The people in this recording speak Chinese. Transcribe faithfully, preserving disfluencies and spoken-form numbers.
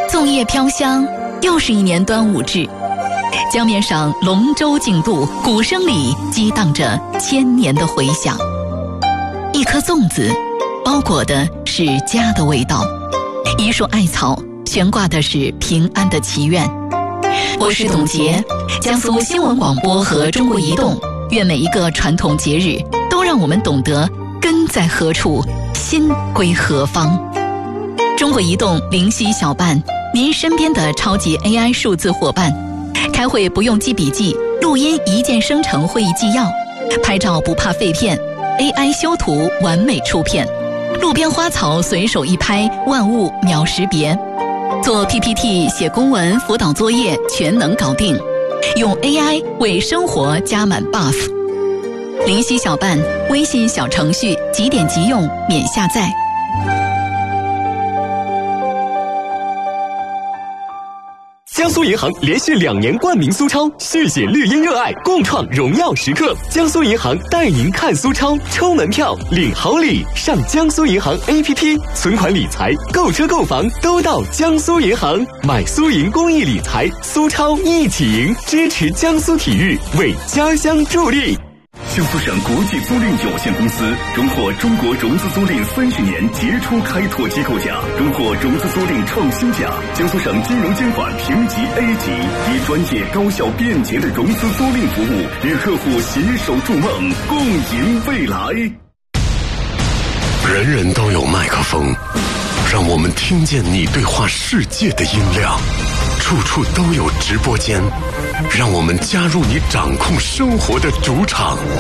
粽叶飘香，又是一年端午至。江面上龙舟竞渡，鼓声里激荡着千年的回响。一颗粽子，包裹的是家的味道；一束艾草，悬挂的是平安的祈愿。我是董洁，江苏新闻广播和中国移动，愿每一个传统节日都让我们懂得根在何处，心归何方。中国移动灵犀小办，您身边的超级 A I 数字伙伴。开会不用记笔记，录音一键生成会议纪要；拍照不怕废片 ，A I 修图完美出片；路边花草随手一拍，万物秒识别；做 P P T、写公文、辅导作业全能搞定。用 A I 为生活加满 buff。灵犀小办微信小程序，即点即用，免下载。 江苏银行连续两年冠名苏超，续写绿茵热爱，共创荣耀时刻。江苏银行带您看苏超，抽门票，领好礼，上江苏银行 A P P， 存款理财、购车购房都到江苏银行，买苏银公益理财，苏超一起赢，支持江苏体育，为家乡助力。 江苏省国际租赁有限公司荣获中国融资租赁三十年杰出开拓机构奖，荣获融资租赁创新奖。江苏省金融监管评级 A 级，以专业、高效、便捷的融资租赁服务，与客户携手筑梦，共赢未来。 人人都有麦克风，让我们听见你对话世界的音量；处处都有直播间，让我们加入你掌控生活的主场。